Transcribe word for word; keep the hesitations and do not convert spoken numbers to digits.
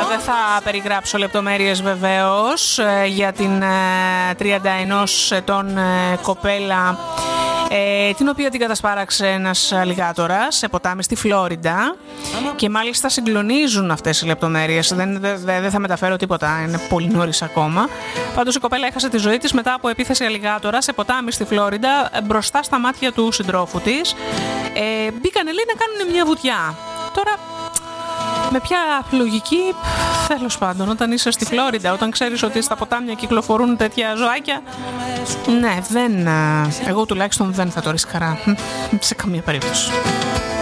δεν θα περιγράψω λεπτομέρειες βεβαίως για την τριάντα ενός ετών κοπέλα, ε, την οποία την κατασπάραξε ένας αλιγάτορας σε ποτάμι στη Φλόριντα, και μάλιστα συγκλονίζουν αυτές οι λεπτομέρειες. Δεν, δεν, δεν θα μεταφέρω τίποτα, είναι πολύ νωρίς ακόμα. Πάντως η κοπέλα έχασε τη ζωή της μετά από επίθεση αλιγάτορα σε ποτάμι στη Φλόριντα, μπροστά στα μάτια του συντρόφου της. Ε, μπήκανε, λέει, να κάνουν μια βουτιά. Τώρα, με ποια λογική, τέλος πάντων, όταν είσαι στη Φλόριντα, όταν ξέρεις ότι στα ποτάμια κυκλοφορούν τέτοια ζωάκια, ναι, δεν, εγώ τουλάχιστον δεν θα το ρισκαρά σε καμία περίπτωση.